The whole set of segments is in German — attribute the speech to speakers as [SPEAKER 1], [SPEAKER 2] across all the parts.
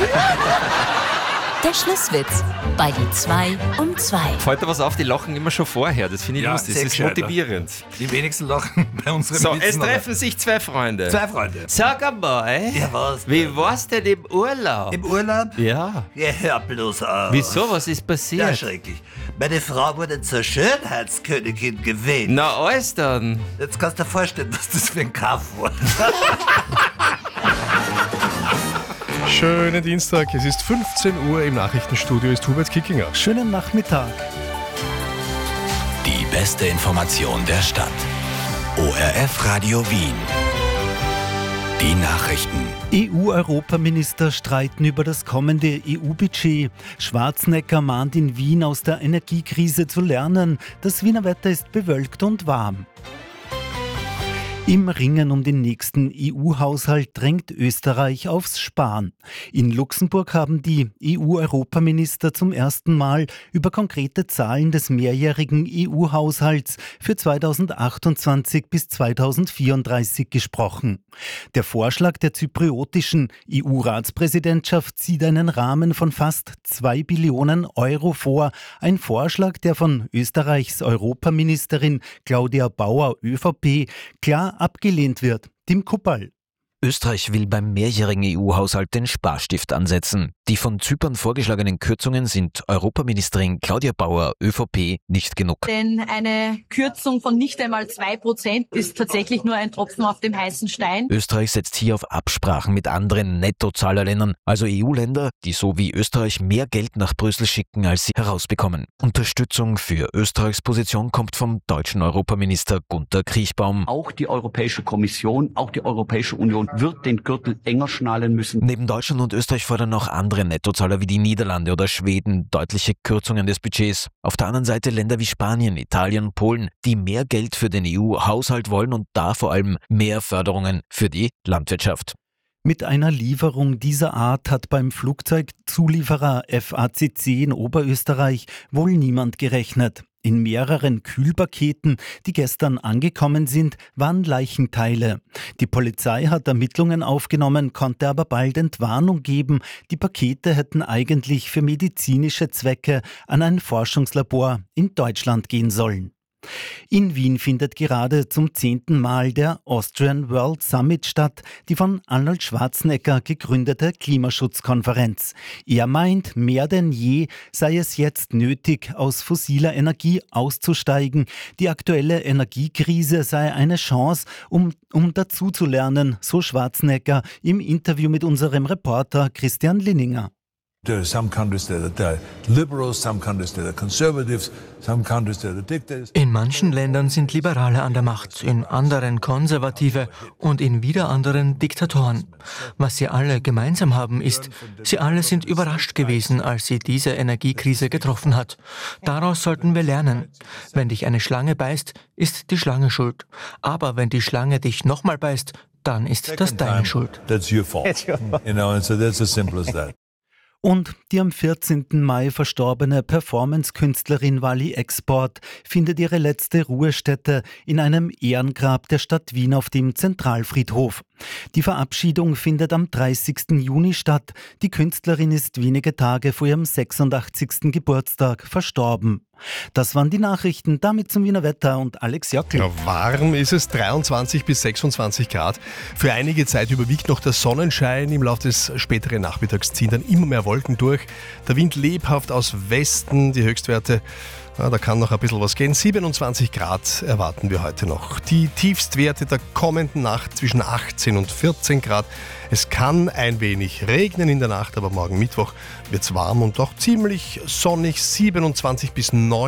[SPEAKER 1] Der Schlusswitz bei die 2 um 2.
[SPEAKER 2] Fällt dir was auf, die lachen immer schon vorher. Das finde ich lustig, das ist motivierend.
[SPEAKER 3] Die wenigsten lachen bei unseren
[SPEAKER 2] So,
[SPEAKER 3] Witzen,
[SPEAKER 2] es treffen sich zwei Freunde.
[SPEAKER 3] Zwei Freunde.
[SPEAKER 2] Sag einmal,
[SPEAKER 3] Ja, was?
[SPEAKER 2] wie war's denn im Urlaub?
[SPEAKER 3] Im Urlaub?
[SPEAKER 2] Ja.
[SPEAKER 3] Ja, hör bloß auf.
[SPEAKER 2] Wieso, was ist
[SPEAKER 3] Ja,
[SPEAKER 2] passiert?
[SPEAKER 3] schrecklich. Meine Frau wurde zur Schönheitskönigin gewählt.
[SPEAKER 2] Na, alles dann.
[SPEAKER 3] Jetzt kannst du dir vorstellen, was das für ein Kaff war.
[SPEAKER 4] Schönen Dienstag, es ist 15 Uhr, im Nachrichtenstudio ist Hubert Kickinger.
[SPEAKER 5] Schönen Nachmittag.
[SPEAKER 6] Die beste Information der Stadt. ORF Radio Wien. Die Nachrichten.
[SPEAKER 5] EU-Europaminister streiten über das kommende EU-Budget. Schwarzenegger mahnt in Wien aus der Energiekrise zu lernen. Das Wiener Wetter ist bewölkt und warm. Im Ringen um den nächsten EU-Haushalt drängt Österreich aufs Sparen. In Luxemburg haben die EU-Europaminister zum ersten Mal über konkrete Zahlen des mehrjährigen EU-Haushalts für 2028 bis 2034 gesprochen. Der Vorschlag der zypriotischen EU-Ratspräsidentschaft sieht einen Rahmen von fast 2 Billionen Euro vor. Ein Vorschlag, der von Österreichs Europaministerin Claudia Bauer, ÖVP, klar abgelehnt wird. Tim Kuppal.
[SPEAKER 7] Österreich will beim mehrjährigen EU-Haushalt den Sparstift ansetzen. Die von Zypern vorgeschlagenen Kürzungen sind Europaministerin Claudia Bauer, ÖVP, nicht genug.
[SPEAKER 8] Denn eine Kürzung von nicht einmal 2% ist tatsächlich nur ein Tropfen auf dem heißen Stein.
[SPEAKER 7] Österreich setzt hier auf Absprachen mit anderen Nettozahlerländern, also EU-Länder, die so wie Österreich mehr Geld nach Brüssel schicken, als sie herausbekommen. Unterstützung für Österreichs Position kommt vom deutschen Europaminister Gunter Kriechbaum.
[SPEAKER 9] Auch die Europäische Kommission, auch die Europäische Union wird den Gürtel enger schnallen müssen.
[SPEAKER 7] Neben Deutschland und Österreich fordern noch andere Nettozahler wie die Niederlande oder Schweden deutliche Kürzungen des Budgets. Auf der anderen Seite Länder wie Spanien, Italien, Polen, die mehr Geld für den EU-Haushalt wollen und da vor allem mehr Förderungen für die Landwirtschaft.
[SPEAKER 5] Mit einer Lieferung dieser Art hat beim Flugzeugzulieferer FACC in Oberösterreich wohl niemand gerechnet. In mehreren Kühlpaketen, die gestern angekommen sind, waren Leichenteile. Die Polizei hat Ermittlungen aufgenommen, konnte aber bald Entwarnung geben. Die Pakete hätten eigentlich für medizinische Zwecke an ein Forschungslabor in Deutschland gehen sollen. In Wien findet gerade zum 10. Mal der Austrian World Summit statt, die von Arnold Schwarzenegger gegründete Klimaschutzkonferenz. Er meint, mehr denn je sei es jetzt nötig, aus fossiler Energie auszusteigen. Die aktuelle Energiekrise sei eine Chance, um dazuzulernen, so Schwarzenegger im Interview mit unserem Reporter Christian Linninger.
[SPEAKER 10] There are some countries that are liberals, some countries that are conservatives, some countries that are dictators.
[SPEAKER 11] In manchen Ländern sind Liberale an der Macht, in anderen Konservative und in wieder anderen Diktatoren. Was sie alle gemeinsam haben ist, sie alle sind überrascht gewesen, als sie diese Energiekrise getroffen hat. Daraus sollten wir lernen. Wenn dich eine Schlange beißt, ist die Schlange schuld. Aber wenn die Schlange dich nochmal beißt, dann ist das deine Schuld.
[SPEAKER 10] That's your fault. You know, and so that's as simple as that.
[SPEAKER 5] Und die am 14. Mai verstorbene Performance-Künstlerin Wally Export findet ihre letzte Ruhestätte in einem Ehrengrab der Stadt Wien auf dem Zentralfriedhof. Die Verabschiedung findet am 30. Juni statt. Die Künstlerin ist wenige Tage vor ihrem 86. Geburtstag verstorben. Das waren die Nachrichten, damit zum Wiener Wetter und Alex Jockel.
[SPEAKER 4] Ja, warm ist es, 23 bis 26 Grad. Für einige Zeit überwiegt noch der Sonnenschein. Im Laufe des späteren Nachmittags ziehen dann immer mehr Wolken durch. Der Wind lebhaft aus Westen, die Höchstwerte, da kann noch ein bisschen was gehen. 27 Grad erwarten wir heute noch. Die Tiefstwerte der kommenden Nacht zwischen 18 und 14 Grad. Es kann ein wenig regnen in der Nacht, aber morgen Mittwoch wird es warm und auch ziemlich sonnig, 27 bis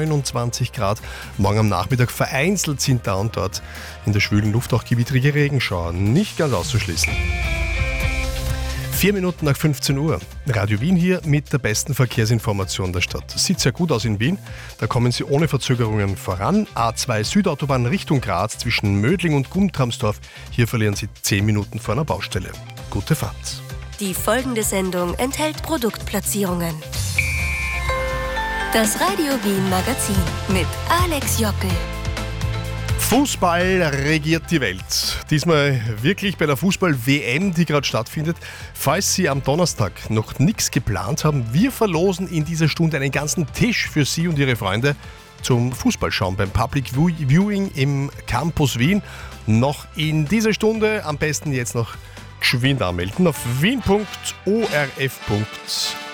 [SPEAKER 4] 29 Grad. Morgen am Nachmittag vereinzelt sind da und dort in der schwülen Luft auch gewittrige Regenschauer. Nicht ganz auszuschließen. 4 Minuten nach 15 Uhr. Radio Wien hier mit der besten Verkehrsinformation der Stadt. Sieht sehr gut aus in Wien. Da kommen Sie ohne Verzögerungen voran. A2 Südautobahn Richtung Graz zwischen Mödling und Guntramsdorf. Hier verlieren Sie 10 Minuten vor einer Baustelle. Gute Fahrt.
[SPEAKER 1] Die folgende Sendung enthält Produktplatzierungen. Das Radio Wien Magazin mit Alex Jockel.
[SPEAKER 4] Fußball regiert die Welt. Diesmal wirklich bei der Fußball-WM, die gerade stattfindet. Falls Sie am Donnerstag noch nichts geplant haben, wir verlosen in dieser Stunde einen ganzen Tisch für Sie und Ihre Freunde zum Fußballschauen beim Public Viewing im Campus Wien. Noch in dieser Stunde, am besten jetzt noch geschwind anmelden auf wien.orf.at.